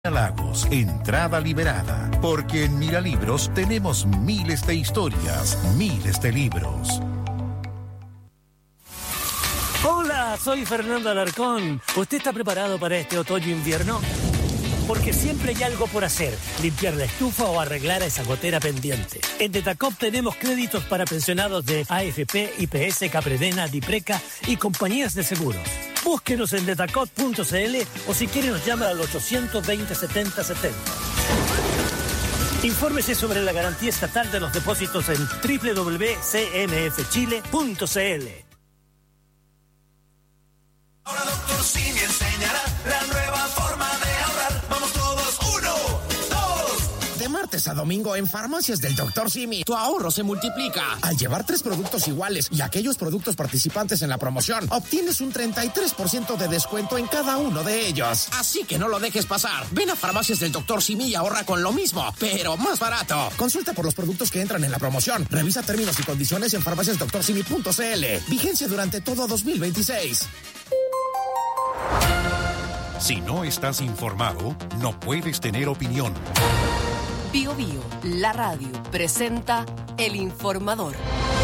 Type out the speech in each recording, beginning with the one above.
Lagos, entrada liberada, porque en Miralibros tenemos miles de historias, miles de libros. Hola, soy Fernando Alarcón. ¿Usted está preparado para este otoño-invierno? Porque siempre hay algo por hacer, limpiar la estufa o arreglar esa gotera pendiente. En Detacop tenemos créditos para pensionados de AFP, IPS, Capredena, Dipreca y compañías de seguros. Búsquenos en detacop.cl o si quiere nos llama al 820-7070. Infórmese sobre la garantía estatal de los depósitos en www.cmfchile.cl. Ahora Dr. Simi enseñará la nueva forma de ahorrar. Vamos todos, 1, 2. De martes a domingo en Farmacias del Dr. Simi, tu ahorro se multiplica. Al llevar 3 productos iguales y aquellos productos participantes en la promoción, obtienes un 33% de descuento en cada uno de ellos. Así que no lo dejes pasar. Ven a Farmacias del Dr. Simi y ahorra con lo mismo, pero más barato. Consulta por los productos que entran en la promoción. Revisa términos y condiciones en farmaciasdoctorsimi.cl. Vigencia durante todo 2026. Si no estás informado, no puedes tener opinión. Bio Bio, la radio, presenta El Informador.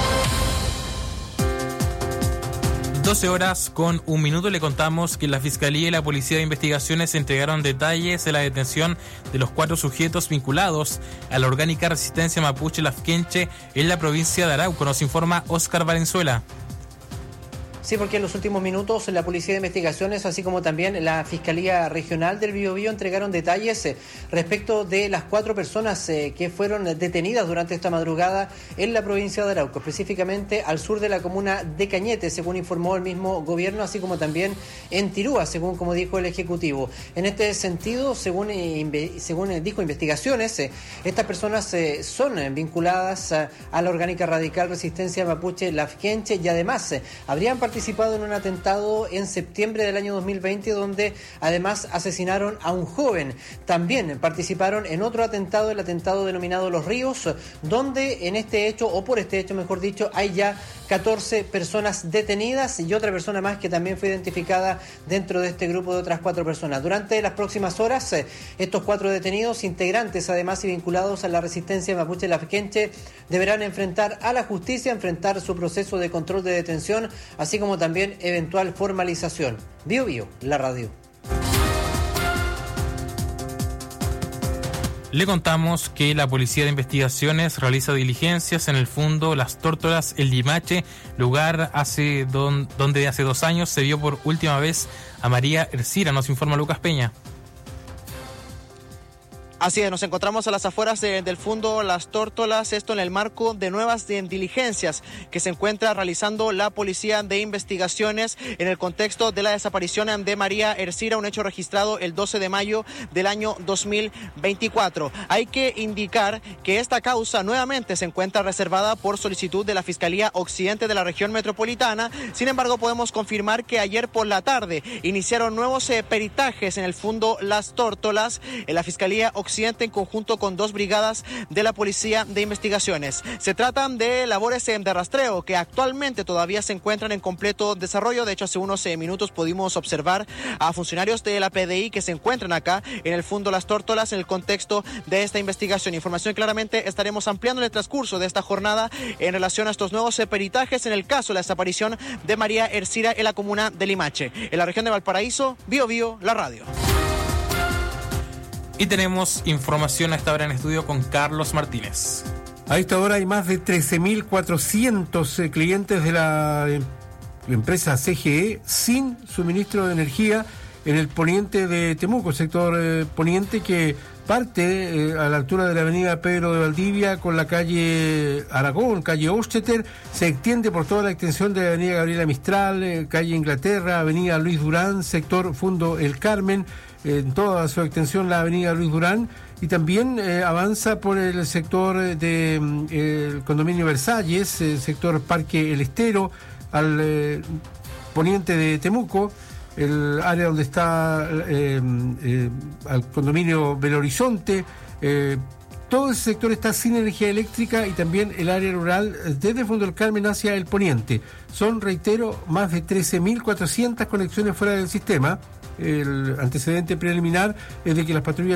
12 horas con un minuto le contamos que la Fiscalía y la Policía de Investigaciones entregaron detalles de la detención de los 4 sujetos vinculados a la orgánica resistencia mapuche Lafkenche en la provincia de Arauco. Nos informa Óscar Valenzuela. Sí, porque en los últimos minutos la Policía de Investigaciones, así como también la Fiscalía Regional del Biobío, entregaron detalles respecto de las 4 personas que fueron detenidas durante esta madrugada en la provincia de Arauco, específicamente al sur de la comuna de Cañete, según informó el mismo gobierno, así como también en Tirúa, según como dijo el Ejecutivo. En este sentido, según dijo Investigaciones, estas personas son vinculadas a la orgánica radical Resistencia Mapuche Lafkenche y además habrían participado en un atentado en septiembre del año 2020 donde además asesinaron a un joven. También participaron en otro atentado, el atentado denominado Los Ríos, donde en este hecho, o por este hecho mejor dicho, hay ya 14 personas detenidas y otra persona más que también fue identificada dentro de este grupo de otras 4 personas. Durante las próximas horas, estos 4 detenidos, integrantes además y vinculados a la resistencia mapuche lafkenche, deberán enfrentar a la justicia, enfrentar su proceso de control de detención, así como también eventual formalización. Bio Bio, la radio. Le contamos que la Policía de Investigaciones realiza diligencias en el fondo Las Tórtolas, el Limache, lugar donde hace 2 años se vio por última vez a María Ercira. Nos informa Lucas Peña. Así es, nos encontramos a las afueras del fondo Las Tórtolas, esto en el marco de nuevas diligencias que se encuentra realizando la Policía de Investigaciones en el contexto de la desaparición de María Ercira, un hecho registrado el 12 de mayo del año 2024. Hay que indicar que esta causa nuevamente se encuentra reservada por solicitud de la Fiscalía Occidente de la región metropolitana. Sin embargo, podemos confirmar que ayer por la tarde iniciaron nuevos peritajes en el fondo Las Tórtolas en la Fiscalía Occidente en conjunto con 2 brigadas de la Policía de Investigaciones. Se tratan de labores de rastreo que actualmente todavía se encuentran en completo desarrollo. De hecho, hace unos minutos pudimos observar a funcionarios de la PDI que se encuentran acá en el fondo Las Tórtolas en el contexto de esta investigación. Información que claramente estaremos ampliando en el transcurso de esta jornada en relación a estos nuevos peritajes en el caso de la desaparición de María Ercira en la comuna de Limache. En la región de Valparaíso, Bio Bio, la radio. Y tenemos información a esta hora en estudio con Carlos Martínez. A esta hora hay más de 13.400 clientes de la empresa CGE sin suministro de energía en el poniente de Temuco, el sector poniente que parte a la altura de la avenida Pedro de Valdivia con la calle Aragón, calle Osteter, se extiende por toda la extensión de la avenida Gabriela Mistral, calle Inglaterra, avenida Luis Durán, sector Fundo El Carmen, en toda su extensión la avenida Luis Durán, y también avanza por el sector de condominio Versalles, sector Parque El Estero, al poniente de Temuco, el área donde está al condominio Belo Horizonte. Todo ese sector está sin energía eléctrica y también el área rural desde Fundo del Carmen hacia el poniente. Son, reitero, más de 13.400 conexiones fuera del sistema el antecedente preliminar es de que las patrullas